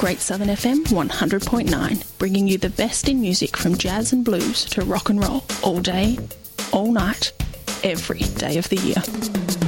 Great Southern FM 100.9, bringing you the best in music from jazz and blues to rock and roll all day, all night, every day of the year.